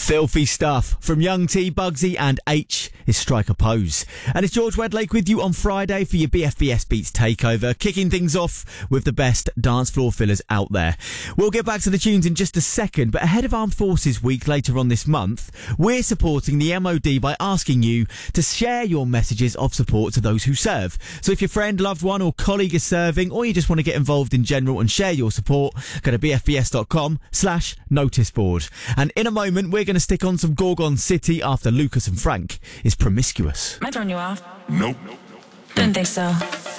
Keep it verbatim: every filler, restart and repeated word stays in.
Filthy stuff from Young T, Bugsy and H is Strike a Pose. And it's George Wedlake with you on Friday for your B F B S Beats Takeover, kicking things off with the best dance floor fillers out there. We'll get back to the tunes in just a second, but ahead of Armed Forces Week later on this month, we're supporting the M O D by asking you to share your messages of support to those who serve. So if your friend, loved one or colleague is serving, or you just want to get involved in general and share your support, go to bfbs.com slash notice board. And in a moment, we're going to stick on some Gorgon City after Lucas and Frank is Promiscuous. Am I throwing you off? Nope. Didn't think so.